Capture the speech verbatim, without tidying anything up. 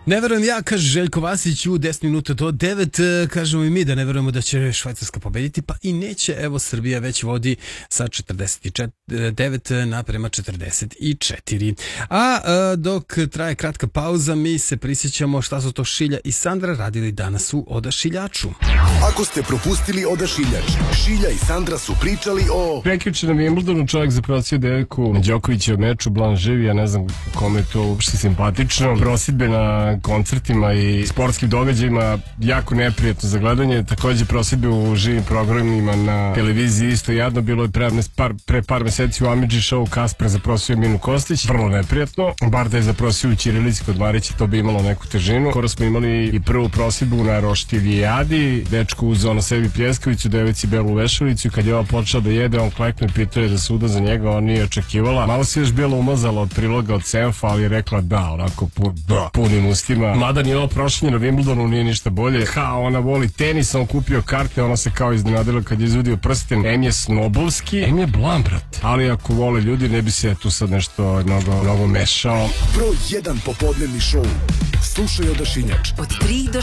Ne verujem ja, kaže Željko Vasić u deset minuta do devet, kažemo i mi da ne verujemo da će Švajcarska pobediti, pa i neće. Evo, Srbija već vodi sa četrdeset devet naprema četrdeset četiri. A dok traje kratka pauza, mi se prisjećamo šta su to Šilja i Sandra radili danas u Odašiljaču. Ako ste propustili Odašiljač, Šilja i Sandra su pričali o... Prekjuče na Wimbledonu čovjek zaprosio devojku Đokovića u meču, Blan živi, ja ne znam kome je to uopšte simpatično. Prosidbe na koncertima i sportskim događajima jako neprijatno za gledanje. Takođe prosidbe u živim programima na televiziji isto jadno. Bilo je pre par, pre par meseci u Amidži show Kasper zaprosio Minu Kostić. Vrlo neprijatno. Bar da je zaprosio u ćirilici kod Marića, to bi imalo neku težinu. Skoro smo imali i prvu prosidbu na Roštilijadi. Dečko uzeo na sebi pljeskavicu, devojci belu vešalicu i kad je ova počela da jede, on klekno i pitao je da se uda za njega, on nije očekivala. Malo se još bilo umazala od priloga od Senfa, ali je rekla da, onako pu, da, punim ustima. Mada ni ovo prošljenje na Wimbledonu nije ništa bolje. Ha, ona voli tenis, on kupio karte, ona se kao iznenadila kad je izvodio prsten. Em je snobovski, em je blam, brat. Ali ako vole ljudi, ne bi se tu sad nešto mnogo, mnogo mešao. Broj jedan popodnevni šou. Slušaj Odašiljač. Od tri do